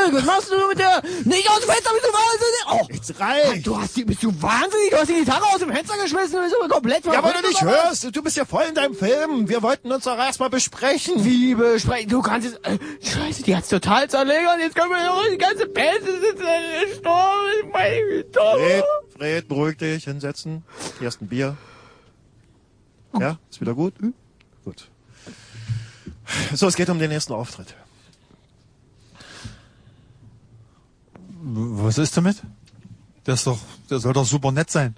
zurück. Was machst du mit der? Nicht aus dem Fenster, bist du wahnsinnig? Oh, Jetzt reicht. bist du wahnsinnig? Du hast die Gitarre aus dem Fenster geschmissen und bist aber komplett Ja, weil verrückt, du nicht oder was? hörst. Du bist ja voll in deinem Film. Wir wollten uns doch erstmal besprechen. Wie besprechen? Du kannst es... Scheiße, die hat's total zerlegert. Jetzt können wir noch die ganze Band ist gestorben. Ich meine, wie toll. Fred, beruhig dich, hinsetzen. Hier ist ein Bier. Ja, ist wieder gut? Gut. So, es geht um den nächsten Auftritt. Was ist damit? Der soll doch super nett sein.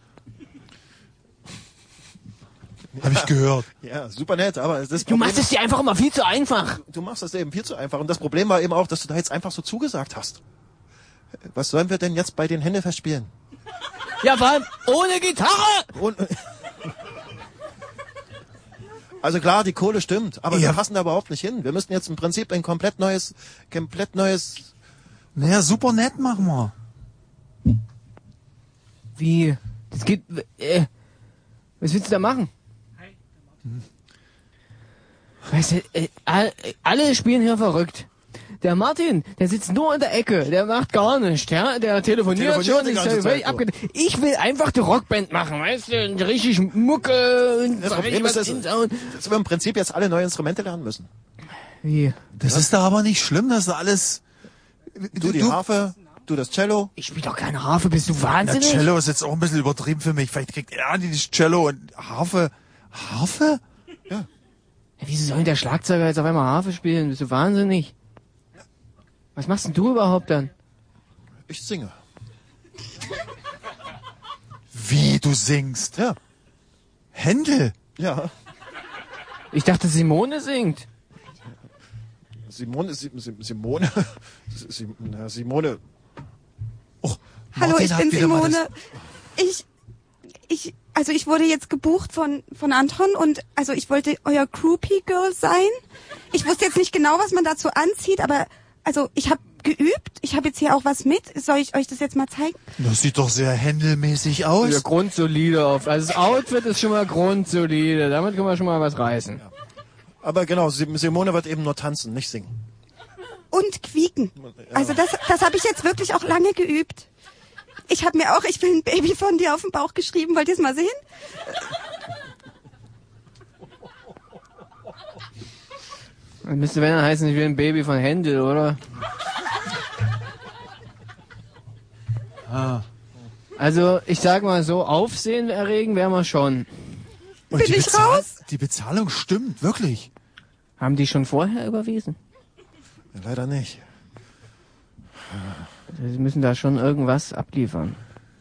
Hab ich gehört. Ja, super nett, aber das Du machst es dir einfach immer viel zu einfach. Du machst das eben viel zu einfach. Und das Problem war eben auch, dass du da jetzt einfach so zugesagt hast. Was sollen wir denn jetzt bei den Händefest spielen? Ja, vor allem ohne Gitarre. Und, also klar, die Kohle stimmt, aber wir passen da überhaupt nicht hin. Wir müssen jetzt im Prinzip ein komplett neues... Naja, super nett machen wir. Wie? Das geht... was willst du da machen? Weißt du, alle spielen hier verrückt. Der Martin, der sitzt nur in der Ecke, der macht gar nichts, ja? Der telefoniert schon, ist völlig abgelenkt. Ich will einfach die Rockband machen, weißt du, richtig Mucke und Das Problem ist, dass wir im Prinzip jetzt alle neue Instrumente lernen müssen. Wie? Das ist doch aber nicht schlimm, das ist alles... Du die Harfe, du das Cello. Ich spiel doch keine Harfe, bist du Na, wahnsinnig? Cello ist jetzt auch ein bisschen übertrieben für mich. Vielleicht kriegt er dieses Cello und Harfe. Harfe? Ja. Ja, wieso soll denn der Schlagzeuger jetzt auf einmal Harfe spielen? Bist du wahnsinnig? Was machst denn du überhaupt dann? Ich singe. Wie, du singst? Ja. Händel? Ja. Ich dachte, Simone singt. Simone. Oh, Hallo, Martin ich hat bin wieder mal Simone. Ich wurde jetzt gebucht von Anton und also ich wollte euer Groupie Girl sein. Ich wusste jetzt nicht genau, was man dazu anzieht, aber also ich habe geübt. Ich habe jetzt hier auch was mit. Soll ich euch das jetzt mal zeigen? Das sieht doch sehr händelmäßig aus. Ja, grundsolide auf. Also das Outfit ist schon mal grundsolide. Damit können wir schon mal was reißen. Ja. Aber genau, Simone wird eben nur tanzen, nicht singen. Und quieken. Also das habe ich jetzt wirklich auch lange geübt. Ich will ein Baby von dir auf den Bauch geschrieben. Wollt ihr es mal sehen? Das müsste wenn dann heißen, ich will ein Baby von Händel, oder? Also, ich sag mal so, Aufsehen erregen wären wir schon. Und Bin ich raus? Die Bezahlung stimmt, wirklich. Haben die schon vorher überwiesen? Leider nicht. Sie müssen da schon irgendwas abliefern.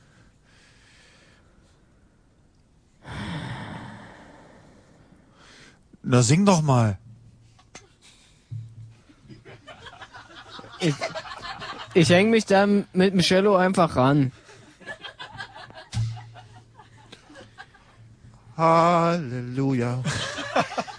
Na, sing doch mal. Ich häng mich da mit dem Cello einfach ran. Halleluja.